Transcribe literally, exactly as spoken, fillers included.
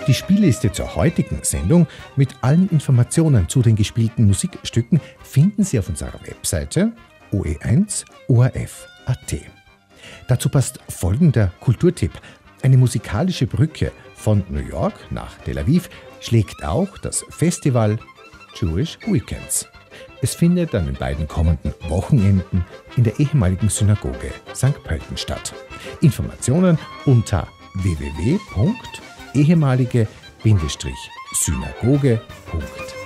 Die Spielliste zur heutigen Sendung mit allen Informationen zu den gespielten Musikstücken finden Sie auf unserer Webseite o e eins o r f punkt a t. Dazu passt folgender Kulturtipp. Eine musikalische Brücke von New York nach Tel Aviv schlägt auch das Festival Jewish Weekends. Es findet an den beiden kommenden Wochenenden in der ehemaligen Synagoge Sankt Pölten statt. Informationen unter w w w punkt ehemalige Synagoge punkt